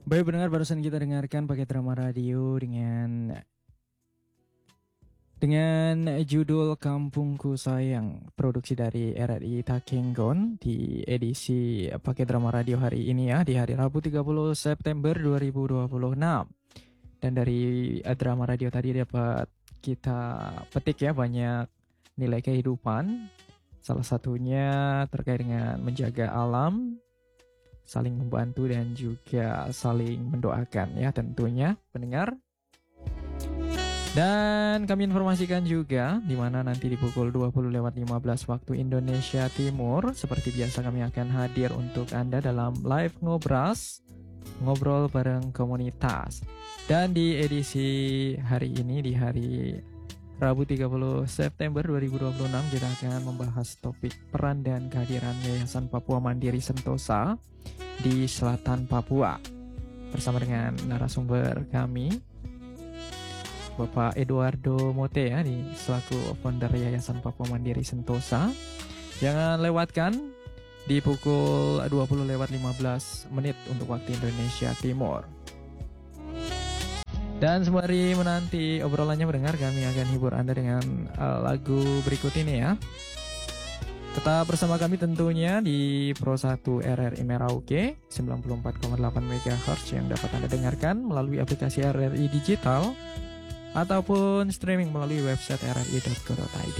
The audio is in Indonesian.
Baik pendengar, barusan kita dengarkan pakai drama radio dengan judul Kampungku Sayang, produksi dari RRI Takenggon di edisi pakai drama radio hari ini ya, di hari Rabu 30 September 2026. Dan dari drama radio tadi dapat kita petik ya banyak nilai kehidupan. Salah satunya terkait dengan menjaga alam, saling membantu dan juga saling mendoakan ya tentunya pendengar. Dan kami informasikan juga di mana nanti di pukul 20.15 waktu Indonesia Timur seperti biasa kami akan hadir untuk Anda dalam live ngobrol bareng komunitas. Dan di edisi hari ini di hari Rabu 30 September 2026 kita akan membahas topik peran dan kehadiran Yayasan Papua Mandiri Sentosa di selatan Papua bersama dengan narasumber kami Bapak Eduardo Mote ya di selaku founder Yayasan Papua Mandiri Sentosa. Jangan lewatkan di pukul 20.15 untuk waktu Indonesia Timur. Dan sembari menanti obrolannya mendengar, kami akan hibur Anda dengan lagu berikut ini ya. Tetap bersama kami tentunya di Pro 1 RRI Merauke 94,8 MHz yang dapat Anda dengarkan melalui aplikasi RRI Digital ataupun streaming melalui website rri.co.id.